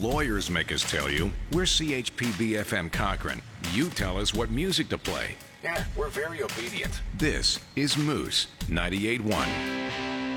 lawyers make us tell you. We're CHPB FM Cochrane. You tell us what music to play. Yeah, we're very obedient. This is Moose 98.1.